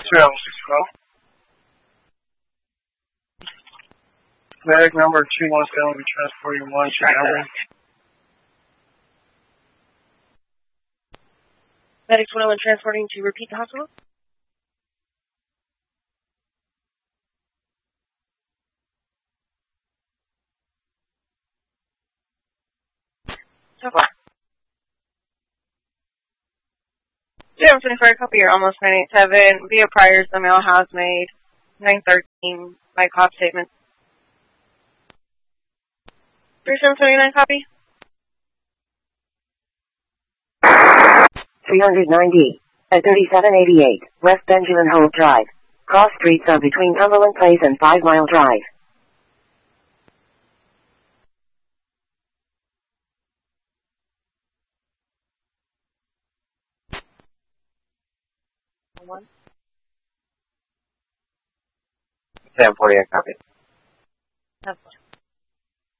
3012. Medic number 217 will be transporting 1 to Emory. Medic 211 transporting to repeat the hospital. So far. 024, copy, you're almost 987. Via priors, the mail has made 913 by cop statement. 3779, copy. 390 at 3788 West Benjamin Hope Drive. Cross streets are between Cumberland Place and 5 Mile Drive. One. 1048, copy. That's one.